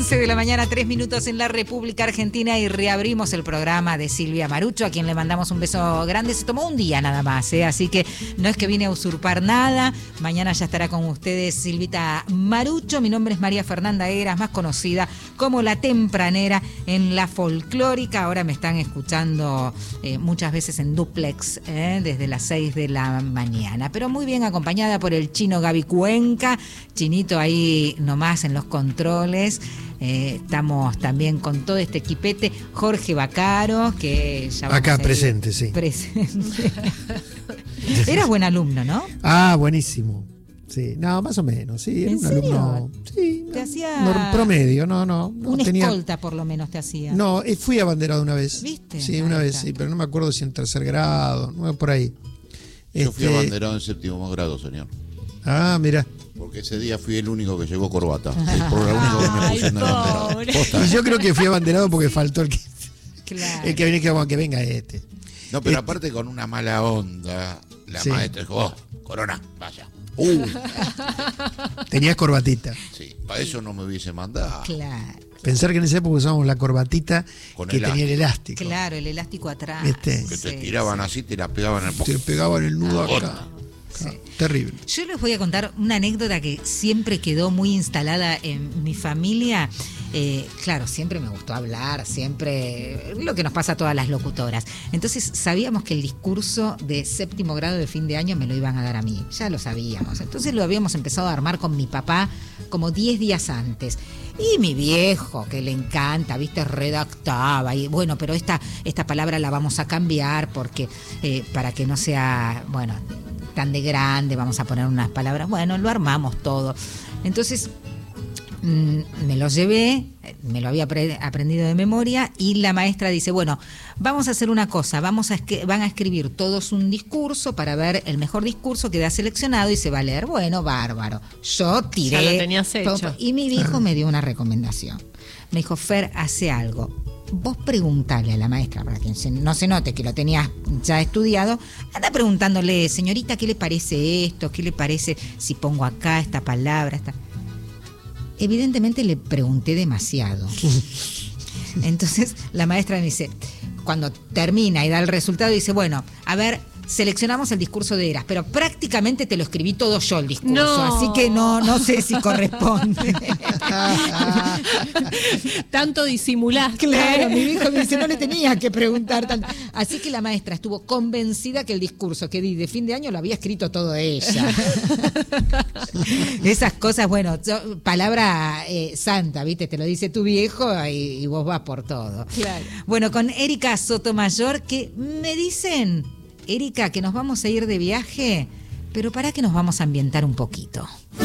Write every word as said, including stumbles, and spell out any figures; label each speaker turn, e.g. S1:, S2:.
S1: once de la mañana, tres minutos en la República Argentina y reabrimos el programa de Silvia Marucho, a quien le mandamos un beso grande. Se tomó un día nada más, ¿eh? Así que no es que vine a usurpar nada. Mañana ya estará con ustedes Silvita Marucho. Mi nombre es María Fernanda Heras, más conocida como La Tempranera en la folclórica. Ahora me están escuchando eh, muchas veces en duplex, ¿eh? Desde las seis de la mañana, pero muy bien acompañada por el chino Gaby Cuenca. Chinito ahí nomás en los controles. Eh, estamos también con todo este equipete. Jorge Bacaro, que ya vamos
S2: acá
S1: a ir
S2: presente, sí.
S1: Presente. Eras buen alumno, ¿no?
S2: Ah, buenísimo. Sí, no, más o menos, sí. Era
S1: ¿En
S2: un
S1: serio?
S2: alumno. Sí,
S1: Te hacía
S2: no, promedio, no, no. no
S1: una
S2: tenía,
S1: escolta por lo menos te hacía.
S2: No, eh, fui abanderado una vez.
S1: ¿Viste?
S2: Sí,
S1: Ahí
S2: una vez,
S1: está.
S2: sí, pero no me acuerdo si en tercer grado, no, por ahí.
S3: Yo fui
S2: Este,
S3: abanderado en séptimo grado, señor.
S2: Ah, mira.
S3: Porque ese día fui el único que llevó corbata. Por lo único que me pusieron de abanderado. Posta.
S2: Y yo creo que fui abanderado porque faltó el que,
S1: Claro.
S2: el que venía, que, bueno, que venga este.
S3: No, pero
S2: Este-
S3: aparte con una mala onda, la
S2: Sí.
S3: maestra dijo, oh, Corona, vaya. Uh,
S2: Tenías corbatita.
S3: sí, para eso no me hubiese mandado.
S1: Claro,
S2: Pensar que en esa época usábamos la corbatita
S3: Con
S2: que tenía el elástico.
S1: claro, el elástico atrás.
S2: ¿Viste?
S3: Que te
S1: Sí,
S3: tiraban
S1: sí.
S3: así, te la pegaban en el
S2: Te pegaban el nudo
S3: Ah,
S2: acá. Ah, terrible.
S1: Yo les voy a contar una anécdota que siempre quedó muy instalada en mi familia. Eh, claro, siempre me gustó hablar, siempre lo que nos pasa a todas las locutoras. Entonces sabíamos que el discurso de séptimo grado de fin de año me lo iban a dar a mí, ya lo sabíamos. Entonces lo habíamos empezado a armar con mi papá como diez días antes. Y mi viejo, que le encanta, viste, redactaba. Y bueno, pero esta, esta palabra la vamos a cambiar porque eh, para que no sea, bueno, tan de grande, vamos a poner unas palabras. Bueno, lo armamos todo. Entonces mm, me lo llevé, me lo había pre- aprendido de memoria y la maestra dice, bueno, vamos a hacer una cosa, vamos a esque- van a escribir todos un discurso para ver el mejor discurso que da seleccionado y se va a leer. Bueno, bárbaro. Yo tiré.
S4: Ya lo tenías hecho.
S1: todo, y mi viejo me dio una recomendación. Me dijo, Fer, hace algo. Vos preguntale a la maestra, para que se- no se note que lo tenías ya estudiado, anda preguntándole, señorita, ¿qué le parece esto? ¿Qué le parece si pongo acá esta palabra? Esta... Evidentemente le pregunté demasiado. Entonces la maestra me dice, cuando termina y da el resultado, dice, bueno, a ver, seleccionamos el discurso de Heras, pero prácticamente te lo escribí todo yo el discurso,
S4: No.
S1: así que no, no sé si corresponde.
S4: Tanto disimulaste.
S1: Claro, mi hijo me dice, no le tenía que preguntar tanto. Así que la maestra estuvo convencida que el discurso que di de fin de año lo había escrito todo ella. Esas cosas, bueno, yo- palabra eh, santa, ¿viste? Te lo dice tu viejo y, y vos vas por todo.
S4: Claro.
S1: Bueno, con Erika Sotomayor, que me dicen, Erika, que nos vamos a ir de viaje, pero para que nos vamos a ambientar un poquito.